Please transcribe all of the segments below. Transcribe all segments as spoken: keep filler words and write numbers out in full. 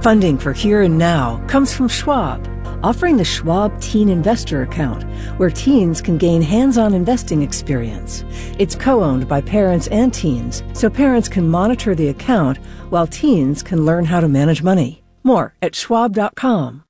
Funding for Here and Now comes from Schwab, offering the Schwab Teen Investor Account, where teens can gain hands-on investing experience. It's co-owned by parents and teens, so parents can monitor the account while teens can learn how to manage money. More at schwab dot com.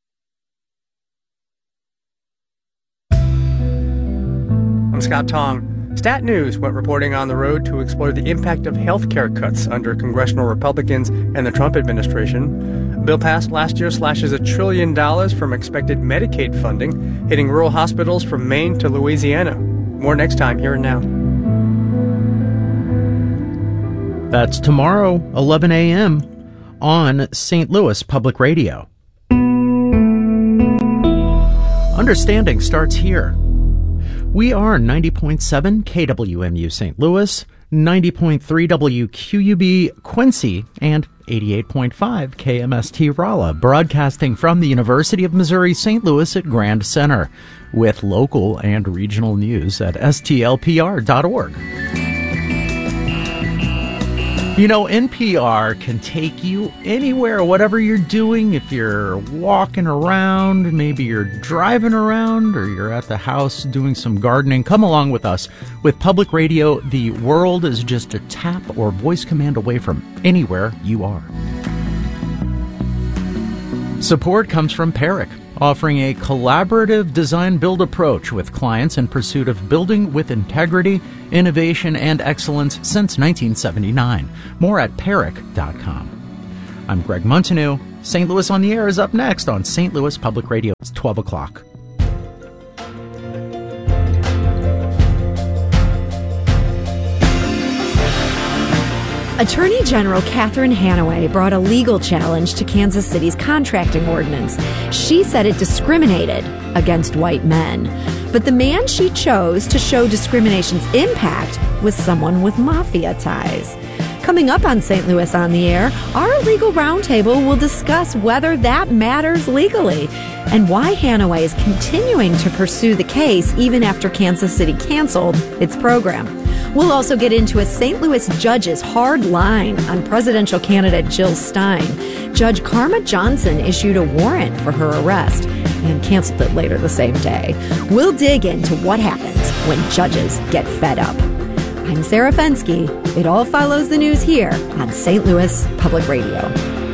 I'm Scott Tong. Stat News went reporting on the road to explore the impact of health care cuts under congressional Republicans and the Trump administration. A bill passed last year slashes a trillion dollars from expected Medicaid funding, hitting rural hospitals from Maine to Louisiana. More next time, Here and Now. That's tomorrow, eleven a.m. on Saint Louis Public Radio. Understanding starts here. We are ninety point seven K W M U Saint Louis, ninety point three W Q U B Quincy, and eighty-eight point five K M S T Rolla, broadcasting from the University of Missouri Saint Louis at Grand Center, with local and regional news at S T L P R dot org. You know, N P R can take you anywhere, whatever you're doing. If you're walking around, maybe you're driving around, or you're at the house doing some gardening, come along with us. With public radio, the world is just a tap or voice command away from anywhere you are. Support comes from Peric, offering a collaborative design-build approach with clients in pursuit of building with integrity, innovation, and excellence since nineteen seventy-nine. More at peric dot com. I'm Greg Montanew. Saint Louis on the Air is up next on Saint Louis Public Radio. It's twelve o'clock. Attorney General Catherine Hanaway brought a legal challenge to Kansas City's contracting ordinance. She said it discriminated against white men. But the man she chose to show discrimination's impact was someone with mafia ties. Coming up on Saint Louis on the Air, our legal roundtable will discuss whether that matters legally and why Hanaway is continuing to pursue the case even after Kansas City canceled its program. We'll also get into a Saint Louis judge's hard line on presidential candidate Jill Stein. Judge Karma Johnson issued a warrant for her arrest and canceled it later the same day. We'll dig into what happens when judges get fed up. I'm Sarah Fensky. It all follows the news here on Saint Louis Public Radio.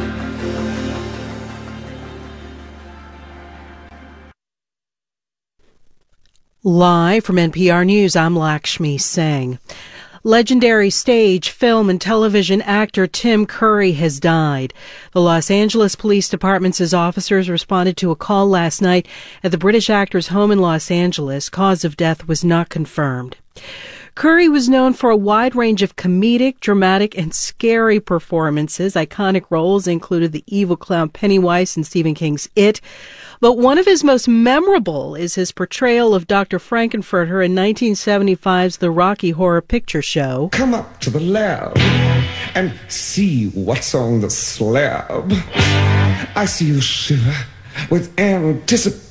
Live from N P R News, I'm Lakshmi Singh. Legendary stage, film, and television actor Tim Curry has died. The Los Angeles Police Department's officers responded to a call last night at the British actor's home in Los Angeles. Cause of death was not confirmed. Curry was known for a wide range of comedic, dramatic, and scary performances. Iconic roles included the evil clown Pennywise in Stephen King's It. But one of his most memorable is his portrayal of Doctor Frankenfurter in nineteen seventy-five's The Rocky Horror Picture Show. Come up to the lab and see what's on the slab. I see you shiver with anticipation.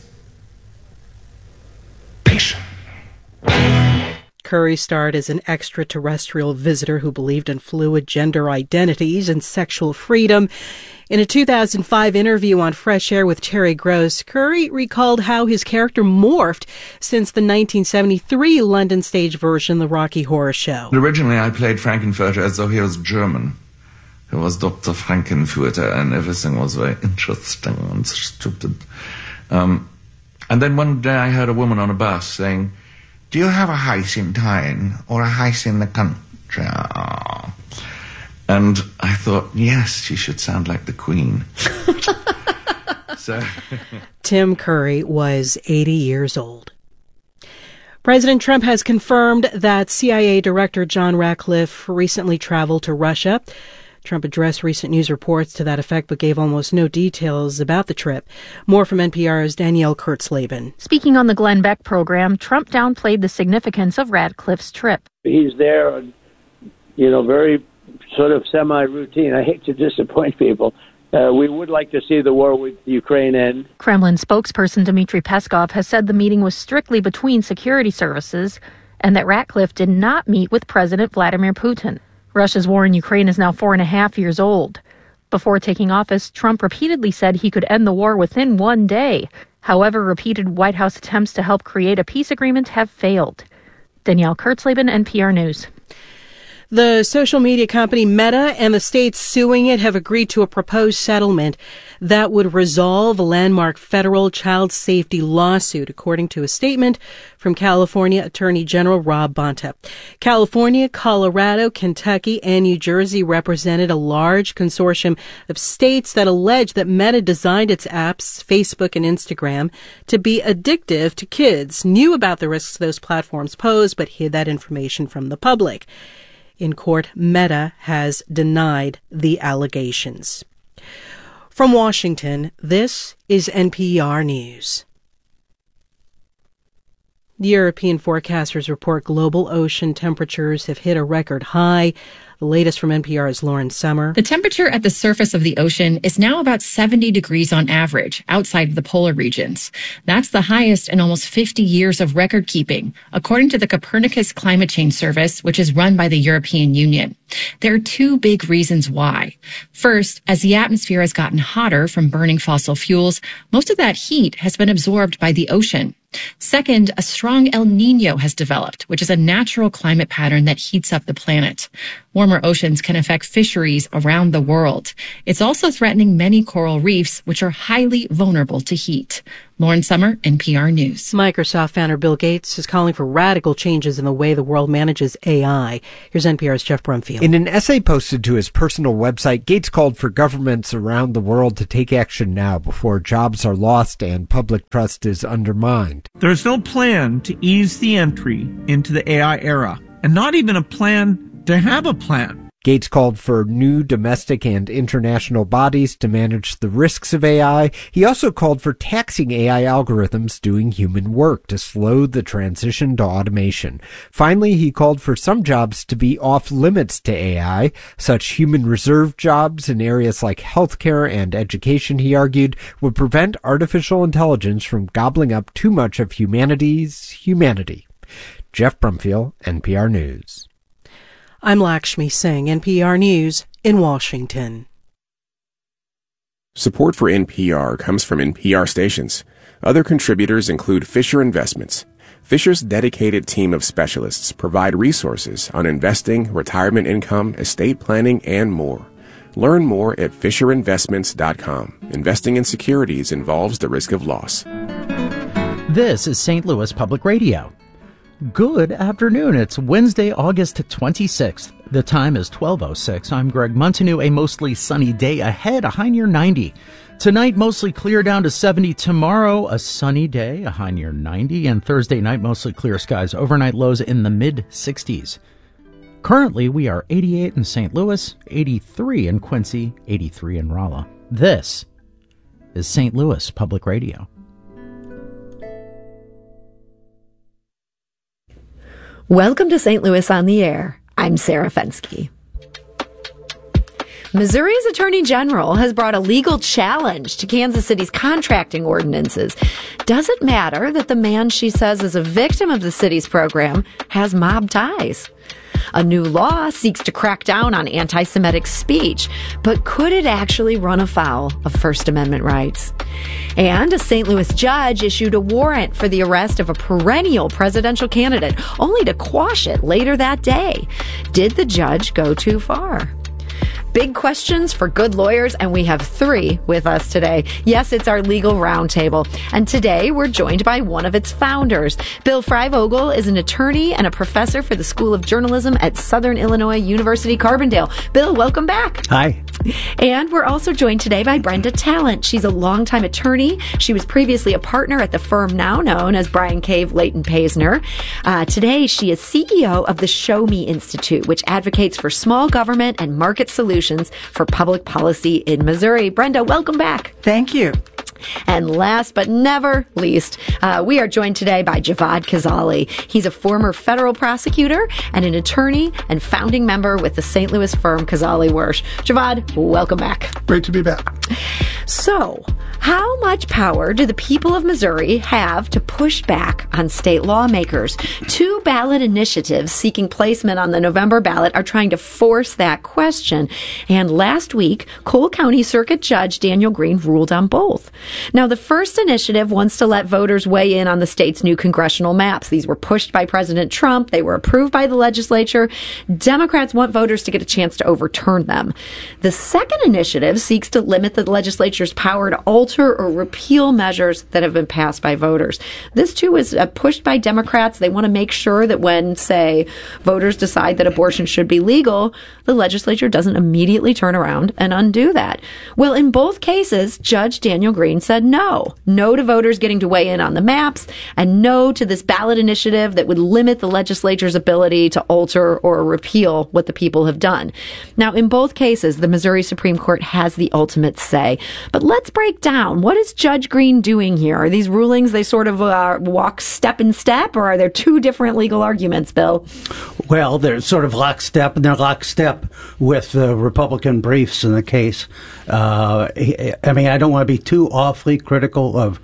Curry starred as an extraterrestrial visitor who believed in fluid gender identities and sexual freedom. In a two thousand five interview on Fresh Air with Terry Gross, Curry recalled how his character morphed since the nineteen seventy-three London stage version, The Rocky Horror Show. Originally, I played Frankenfurter as though he was German. He was Doctor Frankenfurter, and everything was very interesting and stupid. Um, and then one day I heard a woman on a bus saying, "Do you have a house in town or a house in the country?" And I thought, yes, she should sound like the Queen. so. Tim Curry was eighty years old. President Trump has confirmed that C I A Director John Ratcliffe recently traveled to Russia. Trump addressed recent news reports to that effect, but gave almost no details about the trip. More from N P R's Danielle Kurtzleben. Speaking on the Glenn Beck program, Trump downplayed the significance of Ratcliffe's trip. He's there, you know, very sort of semi-routine. I hate to disappoint people. Uh, we would like to see the war with Ukraine end. Kremlin spokesperson Dmitry Peskov has said the meeting was strictly between security services and that Ratcliffe did not meet with President Vladimir Putin. Russia's war in Ukraine is now four and a half years old. Before taking office, Trump repeatedly said he could end the war within one day. However, repeated White House attempts to help create a peace agreement have failed. Danielle Kurtzleben, N P R News. The social media company Meta and the states suing it have agreed to a proposed settlement that would resolve a landmark federal child safety lawsuit, according to a statement from California Attorney General Rob Bonta. California, Colorado, Kentucky, and New Jersey represented a large consortium of states that allege that Meta designed its apps, Facebook and Instagram, to be addictive to kids, knew about the risks those platforms pose, but hid that information from the public. In court, Meta has denied the allegations. From Washington, this is N P R News. The European forecasters report global ocean temperatures have hit a record high. The latest from N P R's Lauren Sommer. The temperature at the surface of the ocean is now about seventy degrees on average outside of the polar regions. That's the highest in almost fifty years of record keeping, according to the Copernicus Climate Change Service, which is run by the European Union. There are two big reasons why. First, as the atmosphere has gotten hotter from burning fossil fuels, most of that heat has been absorbed by the ocean. Second, a strong El Niño has developed, which is a natural climate pattern that heats up the planet. Warmer oceans can affect fisheries around the world. It's also threatening many coral reefs, which are highly vulnerable to heat. Lauren Sommer, N P R News. Microsoft founder Bill Gates is calling for radical changes in the way the world manages A I. Here's N P R's Jeff Brumfield. In an essay posted to his personal website, Gates called for governments around the world to take action now before jobs are lost and public trust is undermined. There's no plan to ease the entry into the A I era, and not even a plan to have a plan. Gates called for new domestic and international bodies to manage the risks of A I. He also called for taxing A I algorithms doing human work to slow the transition to automation. Finally, he called for some jobs to be off limits to A I. Such human reserve jobs in areas like healthcare and education, he argued, would prevent artificial intelligence from gobbling up too much of humanity's humanity. Jeff Brumfield, N P R News. I'm Lakshmi Singh, N P R News in Washington. Support for N P R comes from N P R stations. Other contributors include Fisher Investments. Fisher's dedicated team of specialists provide resources on investing, retirement income, estate planning, and more. Learn more at fisher investments dot com. Investing in securities involves the risk of loss. This is Saint Louis Public Radio. Good afternoon. It's Wednesday, August twenty-sixth. The time is twelve oh six. I'm Greg Montanu. A mostly sunny day ahead, a high near ninety. Tonight, mostly clear down to seventy. Tomorrow, a sunny day, a high near ninety. And Thursday night, mostly clear skies. Overnight lows in the mid sixties. Currently, we are eighty-eight in Saint Louis, eighty-three in Quincy, eighty-three in Rolla. This is Saint Louis Public Radio. Welcome to Saint Louis on the Air. I'm Sarah Fensky. Missouri's Attorney General has brought a legal challenge to Kansas City's contracting ordinances. Does it matter that the man she says is a victim of the city's program has mob ties? A new law seeks to crack down on anti-Semitic speech, but could it actually run afoul of First Amendment rights? And a Saint Louis judge issued a warrant for the arrest of a perennial presidential candidate, only to quash it later that day. Did the judge go too far? Big questions for good lawyers, and we have three with us today. Yes, it's our legal roundtable, and today we're joined by one of its founders. Bill Freivogel is an attorney and a professor for the School of Journalism at Southern Illinois University, Carbondale. Bill, welcome back. Hi. And we're also joined today by Brenda Talent. She's a longtime attorney. She was previously a partner at the firm now known as Bryan Cave Leighton Paisner. Uh, today, she is C E O of the Show Me Institute, which advocates for small government and market solutions for public policy in Missouri. Brenda, welcome back. Thank you. And last but never least, uh, we are joined today by Javad Khazaali. He's a former federal prosecutor and an attorney and founding member with the Saint Louis firm Khazaali Wirsch. Javad, welcome back. Great to be back. So, how much power do the people of Missouri have to push back on state lawmakers? Two ballot initiatives seeking placement on the November ballot are trying to force that question. And last week, Cole County Circuit Judge Daniel Green ruled on both. Now, the first initiative wants to let voters weigh in on the state's new congressional maps. These were pushed by President Trump. They were approved by the legislature. Democrats want voters to get a chance to overturn them. The second initiative seeks to limit the legislature's power to alter or repeal measures that have been passed by voters. This, too, is uh, pushed by Democrats. They want to make sure that when, say, voters decide that abortion should be legal, the legislature doesn't immediately turn around and undo that. Well, in both cases, Judge Daniel Green said no. No to voters getting to weigh in on the maps, and no to this ballot initiative that would limit the legislature's ability to alter or repeal what the people have done. Now, in both cases, the Missouri Supreme Court has the ultimate say. But let's break down. What is Judge Green doing here? Are these rulings, they sort of uh, walk step in step, or are there two different legal arguments, Bill? Well, they're sort of lockstep, and they're lockstep with the Republican briefs in the case. Uh, I mean, I don't want to be too awfully critical of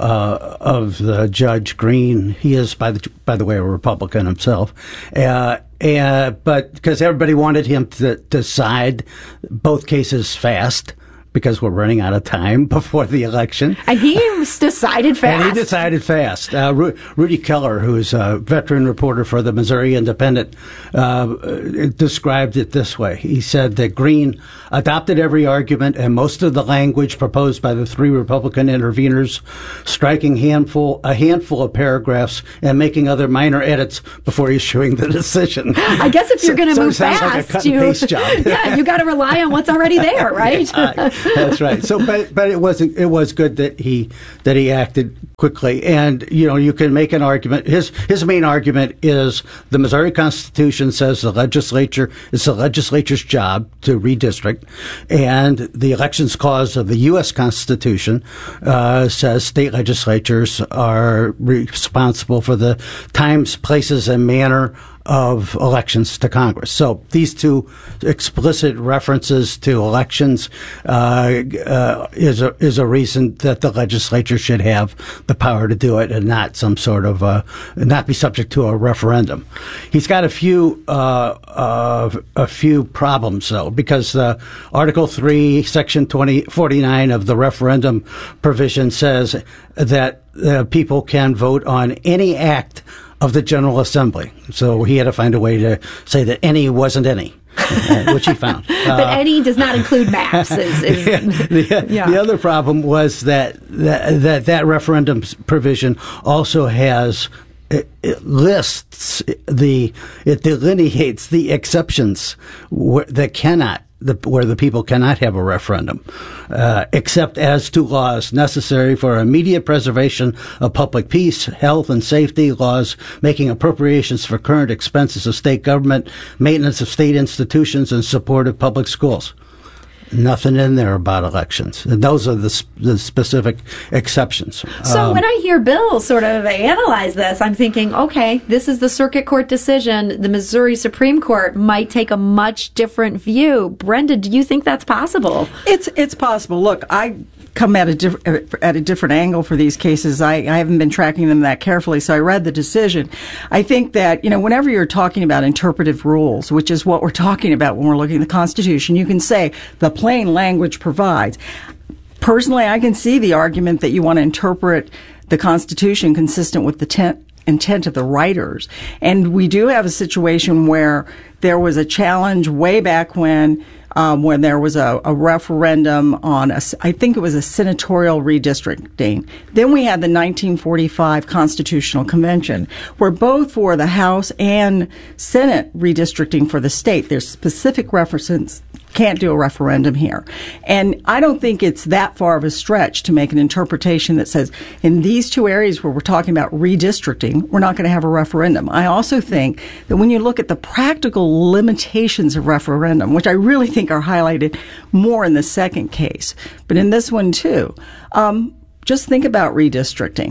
uh, of the Judge Green. He is, by the by the way, a Republican himself. Uh, and, but because everybody wanted him to decide both cases fast, because we're running out of time before the election. And he decided fast. And he decided fast. Uh, Ru- Rudy Keller, who's a veteran reporter for the Missouri Independent, uh, described it this way. He said that Green adopted every argument and most of the language proposed by the three Republican interveners, striking handful a handful of paragraphs and making other minor edits before issuing the decision. I guess if you're going to so move sounds fast, like a cut you, and paste job. yeah, you got to rely on what's already there, right? uh, That's right. So, but but it wasn't. It was good that he that he acted quickly. And you know, you can make an argument. His his main argument is the Missouri Constitution says the legislature it's the legislature's job to redistrict, and the Elections Clause of the U S Constitution uh, says state legislatures are responsible for the times, places, and manner of elections to Congress. So these two explicit references to elections uh, uh, is a is a reason that the legislature should have the power to do it, and not some sort of uh, not be subject to a referendum. He's got a few uh, uh, a few problems though, because uh, Article three, Section twenty forty-nine of the referendum provision says that uh, people can vote on any act of the General Assembly. So he had to find a way to say that any wasn't any, uh, which he found. But uh, any does not include maps. Is, is, yeah, the, yeah. the other problem was that that that, that referendum provision also has It, it lists the, it delineates the exceptions wh- that cannot, the, where the people cannot have a referendum, uh, except as to laws necessary for immediate preservation of public peace, health, and safety, laws making appropriations for current expenses of state government, maintenance of state institutions, and support of public schools. Nothing in there about elections. And those are the, sp- the specific exceptions. So um, when I hear Bill sort of analyze this, I'm thinking, okay, this is the circuit court decision. The Missouri Supreme Court might take a much different view. Brenda, do you think that's possible? It's it's possible. Look, I come at a diff- at a different angle for these cases. I, I haven't been tracking them that carefully, so I read the decision. I think that, you know, whenever you're talking about interpretive rules, which is what we're talking about when we're looking at the Constitution, you can say the plain language provides. Personally, I can see the argument that you want to interpret the Constitution consistent with the ten- intent of the writers. And we do have a situation where there was a challenge way back when Um, when there was a, a referendum on, a, I think it was a senatorial redistricting. Then we had the nineteen forty-five Constitutional Convention, where both for the House and Senate redistricting for the state, there's specific references, can't do a referendum here. And I don't think it's that far of a stretch to make an interpretation that says, in these two areas where we're talking about redistricting, we're not going to have a referendum. I also think that when you look at the practical limitations of referendum, which I really think are highlighted more in the second case, but in this one too, um, just think about redistricting.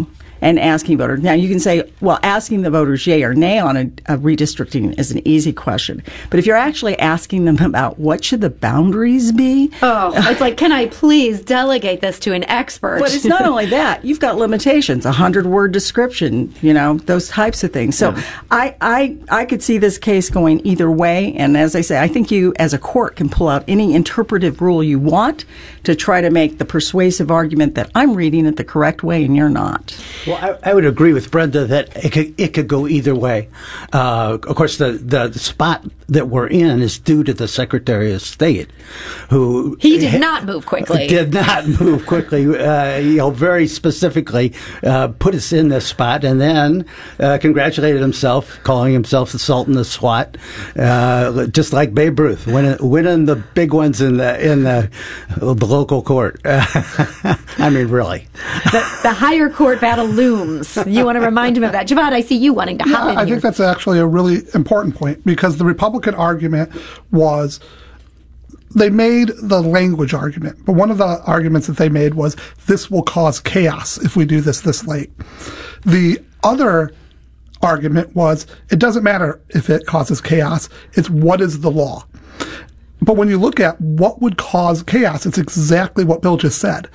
and asking voters. Now, you can say, well, asking the voters yay or nay on a, a redistricting is an easy question. But if you're actually asking them about what should the boundaries be? Oh, it's like, can I please delegate this to an expert? But it's not only that. You've got limitations, a hundred-word description, you know, those types of things. So yeah. I, I, I could see this case going either way. And as I say, I think you, as a court, can pull out any interpretive rule you want to try to make the persuasive argument that I'm reading it the correct way and you're not. Well, I, I would agree with Brenda that it could, it could go either way. Uh, of course, the, the, the spot that we're in is due to the Secretary of State, who he did not move quickly. Did not move quickly. Uh, you know, very specifically uh, put us in this spot, and then uh, congratulated himself, calling himself the Sultan of SWAT, uh, just like Babe Ruth, winning, winning the big ones in the in the, the local court. I mean, really, the, the higher court battle looms. You want to remind him of that, Javad? I see you wanting to yeah, hop in I here. think that's actually a really important point, because the Republican argument was they made the language argument, but one of the arguments that they made was this will cause chaos if we do this this late. The other argument was it doesn't matter if it causes chaos, it's what is the law. But when you look at what would cause chaos, it's exactly what Bill just said.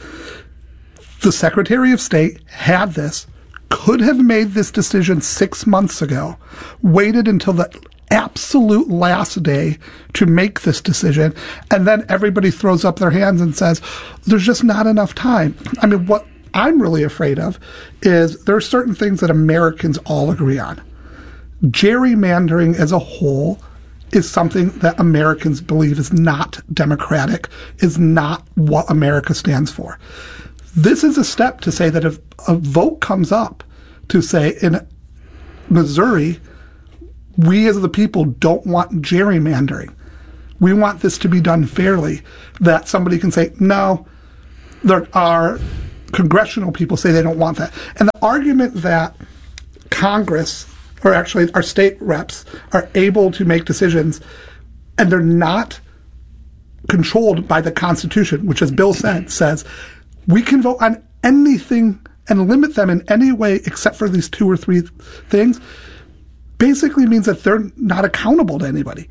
The Secretary of State had this, could have made this decision six months ago, waited until the absolute last day to make this decision, and then everybody throws up their hands and says, there's just not enough time. I mean, what I'm really afraid of is there are certain things that Americans all agree on. Gerrymandering as a whole is something that Americans believe is not democratic, is not what America stands for. This is a step to say that if a vote comes up to say in Missouri, we as the people don't want gerrymandering. We want this to be done fairly. That somebody can say, no, there are congressional people say they don't want that. And the argument that Congress, or actually our state reps, are able to make decisions and they're not controlled by the Constitution, which, as Bill said, says we can vote on anything and limit them in any way except for these two or three things, basically means that they're not accountable to anybody.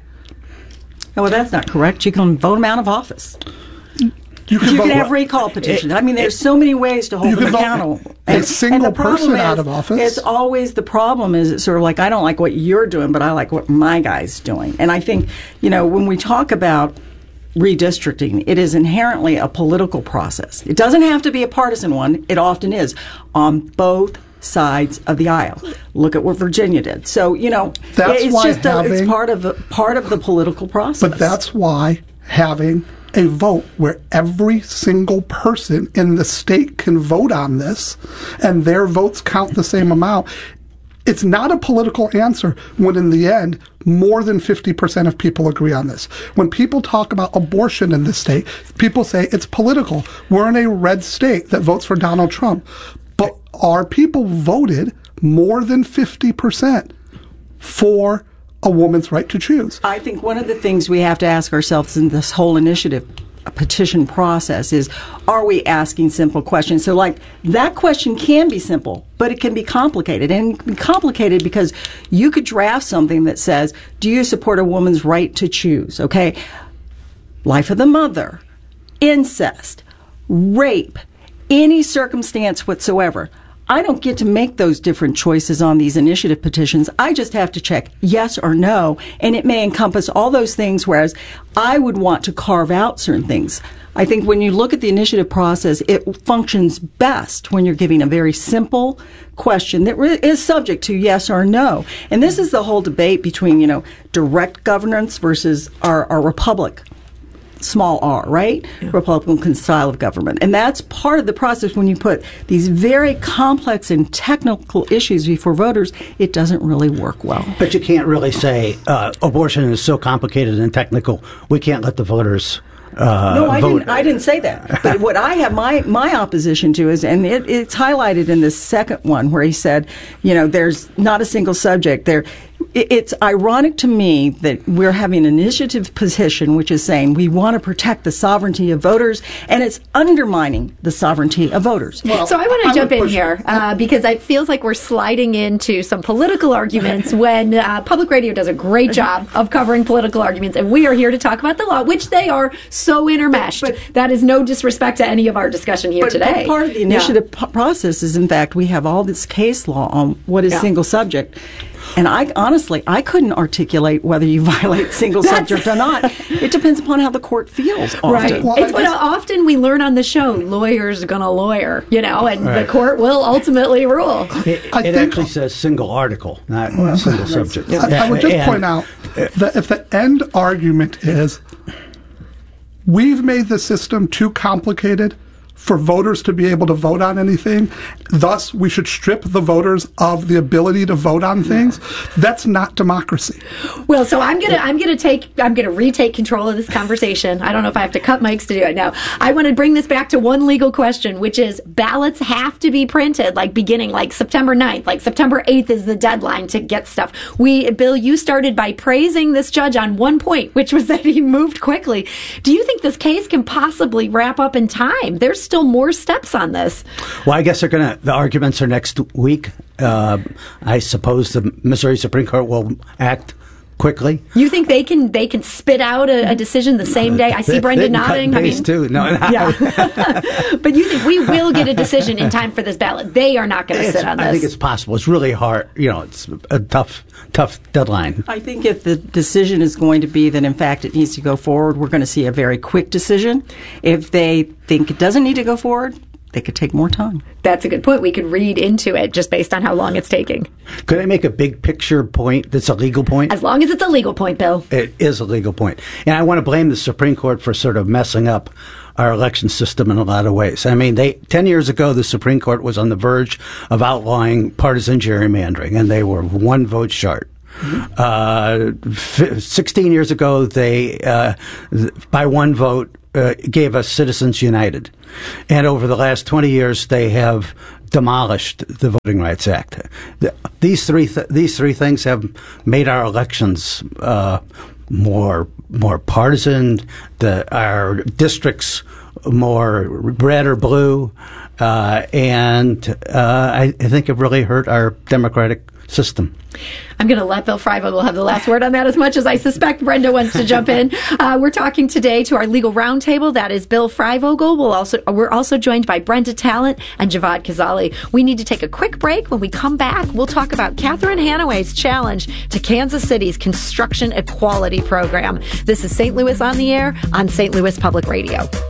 Oh, well, that's not correct. You can vote them out of office. You can, you vote can have what? recall petitions. I mean, there's so many ways to hold them accountable. A and, single and the person is, out of office. It's always the problem is it's sort of like, I don't like what you're doing, but I like what my guy's doing. And I think, you know, when we talk about redistricting, it is inherently a political process. It doesn't have to be a partisan one. It often is on both sides of the aisle. Look at what Virginia did. So, you know, that's it's why just a, having, it's part of the, part of the political process. But that's why having a vote where every single person in the state can vote on this and their votes count the same amount. It's not a political answer when in the end more than fifty percent of people agree on this. When people talk about abortion in this state, people say it's political. We're in a red state that votes for Donald Trump. But our people voted more than fifty percent for a woman's right to choose. I think one of the things we have to ask ourselves in this whole initiative petition process is, are we asking simple questions? So, like, that question can be simple, but it can be complicated. And it can be complicated because you could draft something that says, do you support a woman's right to choose? Okay? Life of the mother, incest, rape, any circumstance whatsoever. I don't get to make those different choices on these initiative petitions. I just have to check yes or no, and it may encompass all those things, whereas I would want to carve out certain things. I think when you look at the initiative process, it functions best when you're giving a very simple question that re- is subject to yes or no. And this is the whole debate between, you know, direct governance versus our, our republic. Small r, right? Yeah. Republican style of government. And that's part of the process when you put these very complex and technical issues before voters, it doesn't really work well. But you can't really say uh, abortion is so complicated and technical, we can't let the voters uh, no, I vote. didn't, I didn't say that. But what I have my, my opposition to is, and it, it's highlighted in this second one where he said, you know, there's not a single subject there. it's ironic to me that we're having an initiative position which is saying we want to protect the sovereignty of voters, and it's undermining the sovereignty of voters. Well, so I want to jump in here uh, because it feels like we're sliding into some political arguments when uh, public radio does a great job of covering political arguments, and we are here to talk about the law, which they are so intermeshed. But, that is no disrespect to any of our discussion here but, today. But part of the initiative yeah. p- process is, in fact, we have all this case law on what is yeah. single subject. And I honestly, I couldn't articulate whether you violate single subject or not. It depends upon how the court feels. Often. Right. Well, it's what often we learn on the show. Lawyers are going to lawyer, you know, and right. the court will ultimately rule. It, it actually says single article, not well, single subject. I, I would just and, point out that if the end argument is we've made the system too complicated for voters to be able to vote on anything, thus we should strip the voters of the ability to vote on things. That's not democracy. Well, so I'm gonna I'm gonna take I'm gonna retake control of this conversation. I don't know if I have to cut mics to do it now. I want to bring this back to one legal question, which is ballots have to be printed like beginning like September ninth, like September eighth is the deadline to get stuff. We Bill, you started by praising this judge on one point, which was that he moved quickly. Do you think this case can possibly wrap up in time? There's still more steps on this. Well, I guess they're going to, the arguments are next week. Uh, I suppose the Missouri Supreme Court will act quickly. You think they can they can spit out a, a decision the same day? I see they, Brenda they nodding. I mean, too. No, yeah. But you think we will get a decision in time for this ballot? They are not going to sit on this. I think it's possible. It's really hard. You know, it's a tough, tough deadline. I think if the decision is going to be that, in fact, it needs to go forward, we're going to see a very quick decision. If they think it doesn't need to go forward, they could take more time. That's a good point. We could read into it just based on how long it's taking. Could I make a big picture point that's a legal point? As long as it's a legal point, Bill. It is a legal point. And I want to blame the Supreme Court for sort of messing up our election system in a lot of ways. I mean, they ten years ago, the Supreme Court was on the verge of outlawing partisan gerrymandering, and they were one vote short. Mm-hmm. Uh, f- sixteen years ago, they, uh, th- by one vote, uh, gave us Citizens United. And over the last twenty years, they have demolished the Voting Rights Act. The, these three th- these three things have made our elections uh, more more partisan. The our districts more red or blue, uh, and uh, I, I think it really hurt our democratic system. I'm going to let Bill Freivogel have the last word on that, as much as I suspect Brenda wants to jump in. Uh, we're talking today to our legal roundtable. That is Bill Freivogel. We'll also, we're also joined by Brenda Talent and Javad Kazali. We need to take a quick break. When we come back, we'll talk about Catherine Hanaway's challenge to Kansas City's construction equality program. This is Saint Louis on the Air on Saint Louis Public Radio.